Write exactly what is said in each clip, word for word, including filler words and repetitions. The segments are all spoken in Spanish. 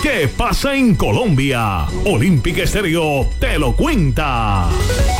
¿Qué pasa en Colombia? Olímpica Estéreo te lo cuenta.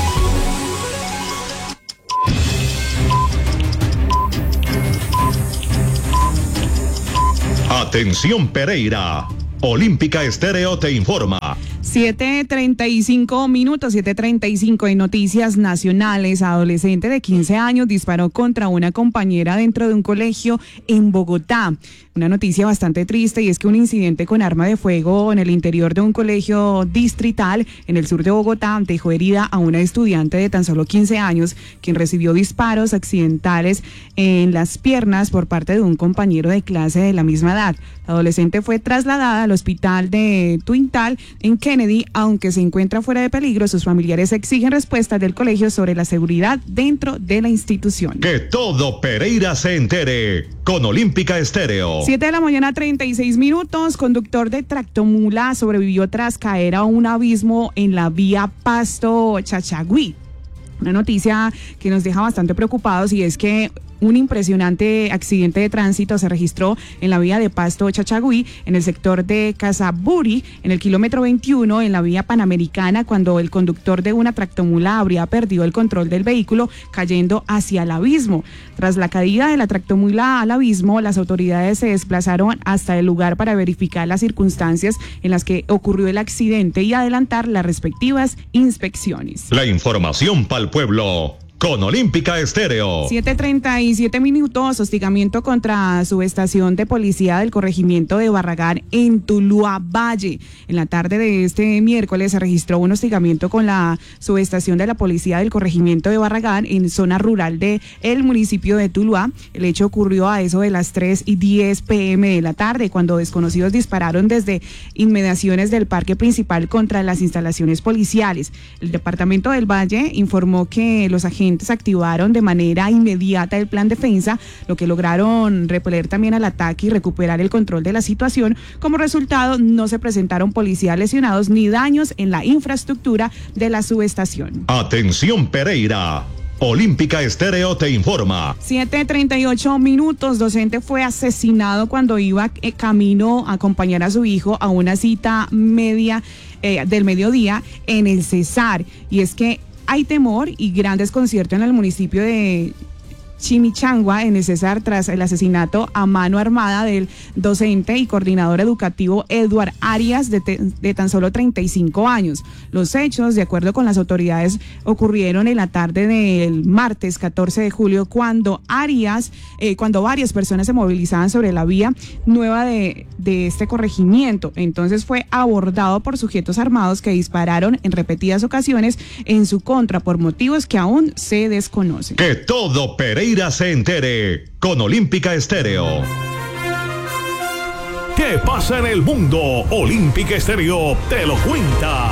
Atención Pereira, Olímpica Estéreo te informa. siete treinta y cinco minutos, siete treinta y cinco en Noticias Nacionales. Adolescente de quince años disparó contra una compañera dentro de un colegio en Bogotá. Una noticia bastante triste, y es que un incidente con arma de fuego en el interior de un colegio distrital en el sur de Bogotá dejó herida a una estudiante de tan solo quince años, quien recibió disparos accidentales en las piernas por parte de un compañero de clase de la misma edad. La adolescente fue trasladada al hospital de Tuintal en Kennedy, aunque se encuentra fuera de peligro. Sus familiares exigen respuestas del colegio sobre la seguridad dentro de la institución. Que todo Pereira se entere con Olímpica Estéreo. siete de la mañana, treinta y seis minutos. Conductor de tractomula sobrevivió tras caer a un abismo en la vía Pasto-Chachagüí. Una noticia que nos deja bastante preocupados, y es que un impresionante accidente de tránsito se registró en la vía de Pasto-Chachagüí, en el sector de Casaburi, en el kilómetro veintiuno, en la vía Panamericana, cuando el conductor de una tractomula habría perdido el control del vehículo, cayendo hacia el abismo. Tras la caída de la tractomula al abismo, las autoridades se desplazaron hasta el lugar para verificar las circunstancias en las que ocurrió el accidente y adelantar las respectivas inspecciones. La información para el pueblo con Olímpica Estéreo. siete treinta y siete minutos. Hostigamiento contra subestación de policía del corregimiento de Barragán en Tuluá Valle. En la tarde de este miércoles se registró un hostigamiento con la subestación de la policía del corregimiento de Barragán en zona rural de el municipio de Tuluá. El hecho ocurrió a eso de las tres y diez pe eme de la tarde, cuando desconocidos dispararon desde inmediaciones del parque principal contra las instalaciones policiales. El departamento del Valle informó que los agentes activaron de manera inmediata el plan defensa, lo que lograron repeler también al ataque y recuperar el control de la situación. Como resultado, no se presentaron policías lesionados ni daños en la infraestructura de la subestación. Atención Pereira, Olímpica Estéreo te informa. siete treinta y ocho minutos. Docente fue asesinado cuando iba eh, camino a acompañar a su hijo a una cita media eh, del mediodía en el Cesar. Y es que hay temor y gran desconcierto en el municipio de Chimichangua, en el Cesar, tras el asesinato a mano armada del docente y coordinador educativo Edward Arias, de, te, de tan solo treinta y cinco años. Los hechos, de acuerdo con las autoridades, ocurrieron en la tarde del martes catorce de julio, cuando Arias, eh, cuando varias personas se movilizaban sobre la vía nueva de, de este corregimiento. Entonces fue abordado por sujetos armados que dispararon en repetidas ocasiones en su contra por motivos que aún se desconocen. Que todo Pereira se entere con Olímpica Estéreo. ¿Qué pasa en el mundo? Olímpica Estéreo te lo cuenta.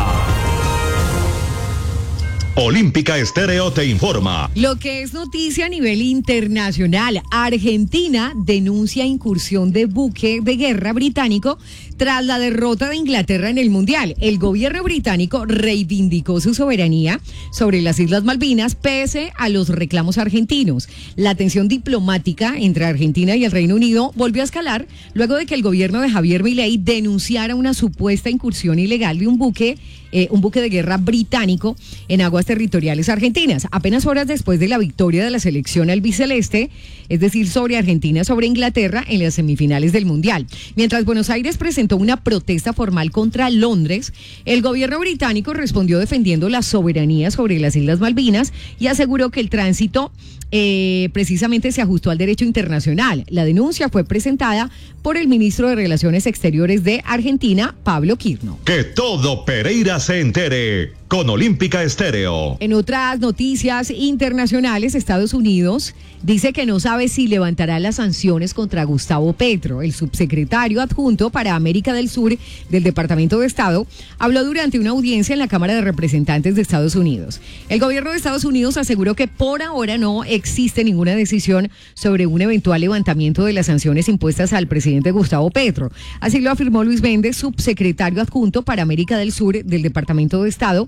Olímpica Estéreo te informa. Lo que es noticia a nivel internacional: Argentina denuncia incursión de buque de guerra británico tras la derrota de Inglaterra en el Mundial. El gobierno británico reivindicó su soberanía sobre las Islas Malvinas pese a los reclamos argentinos. La tensión diplomática entre Argentina y el Reino Unido volvió a escalar luego de que el gobierno de Javier Milei denunciara una supuesta incursión ilegal de un buque Eh, un buque de guerra británico en aguas territoriales argentinas, apenas horas después de la victoria de la selección albiceleste, es decir, sobre Argentina sobre Inglaterra en las semifinales del Mundial. Mientras Buenos Aires presentó una protesta formal contra Londres, el gobierno británico respondió defendiendo la soberanía sobre las Islas Malvinas y aseguró que el tránsito eh, precisamente se ajustó al derecho internacional. La denuncia fue presentada por el ministro de Relaciones Exteriores de Argentina, Pablo Quirno. Que todo Pereira se entere con Olímpica Estéreo. En otras noticias internacionales, Estados Unidos dice que no sabe si levantará las sanciones contra Gustavo Petro. El subsecretario adjunto para América del Sur del Departamento de Estado habló durante una audiencia en la Cámara de Representantes de Estados Unidos. El gobierno de Estados Unidos aseguró que por ahora no existe ninguna decisión sobre un eventual levantamiento de las sanciones impuestas al presidente Gustavo Petro. Así lo afirmó Luis Méndez, subsecretario adjunto para América del Sur del Departamento de Estado,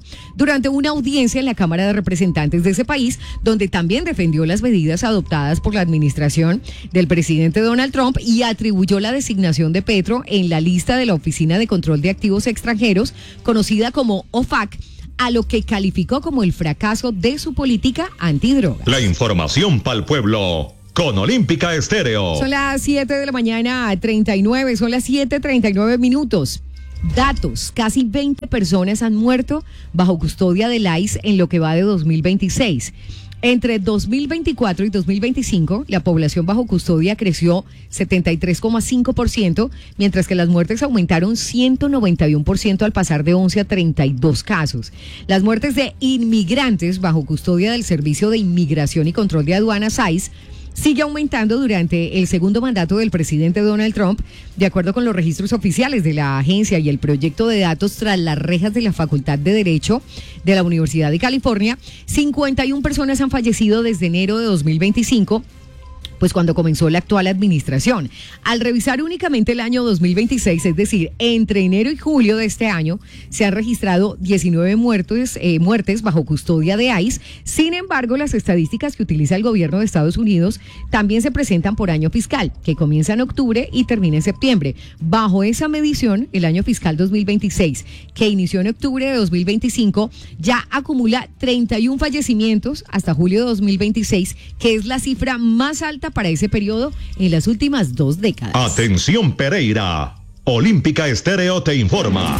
durante una audiencia en la Cámara de Representantes de ese país, donde también defendió las medidas adoptadas por la administración del presidente Donald Trump y atribuyó la designación de Petro en la lista de la Oficina de Control de Activos Extranjeros, conocida como O F A C, a lo que calificó como el fracaso de su política antidrogas. La información para el pueblo con Olímpica Estéreo. Son las siete de la mañana, treinta y nueve, son las siete treinta y nueve minutos. Datos, casi veinte personas han muerto bajo custodia del I C E en lo que va de dos mil veintiséis. Entre dos mil veinticuatro y dos mil veinticinco, la población bajo custodia creció setenta y tres coma cinco por ciento, mientras que las muertes aumentaron ciento noventa y uno por ciento al pasar de once a treinta y dos casos. Las muertes de inmigrantes bajo custodia del Servicio de Inmigración y Control de Aduanas I C E sigue aumentando durante el segundo mandato del presidente Donald Trump, de acuerdo con los registros oficiales de la agencia y el proyecto de datos tras las rejas de la Facultad de Derecho de la Universidad de California. cincuenta y una personas han fallecido desde enero de dos mil veinticinco, pues cuando comenzó la actual administración. Al revisar únicamente el año dos mil veintiséis, es decir, entre enero y julio de este año, se han registrado diecinueve muertes, eh, muertes bajo custodia de I C E. Sin embargo, las estadísticas que utiliza el gobierno de Estados Unidos también se presentan por año fiscal, que comienza en octubre y termina en septiembre. Bajo esa medición, el año fiscal dos mil veintiséis, que inició en octubre de dos mil veinticinco, ya acumula treinta y uno fallecimientos hasta julio de dos mil veintiséis, que es la cifra más alta para ese periodo en las últimas dos décadas. Atención Pereira, Olímpica Estéreo te informa.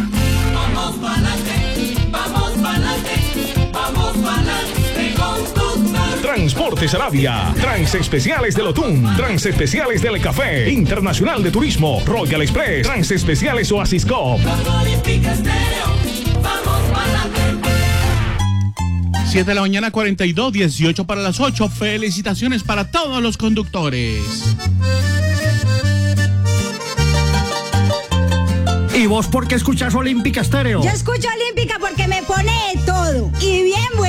Vamos pa'lante, vamos pa'lante, vamos pa'lante con tus Transportes Arabia, Transespeciales del Otún, Transespeciales del Café, Internacional de Turismo, Royal Express, Transespeciales Oasis Cop. Olímpica Estéreo, vamos pa'lante. siete de la mañana, cuarenta y dos, dieciocho para las ocho. Felicitaciones para todos los conductores. ¿Y vos por qué escuchas Olímpica Estéreo? Yo escucho Olímpica porque me pone de todo. Y bien bueno.